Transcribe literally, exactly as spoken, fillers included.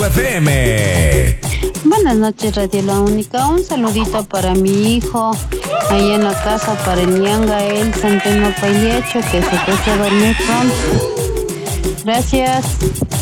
F M. Buenas noches, Radio La Única. Un saludito para mi hijo, ahí en la casa, para el ñanga, el Centeno Paillecho, que se puede dormir pronto. Gracias.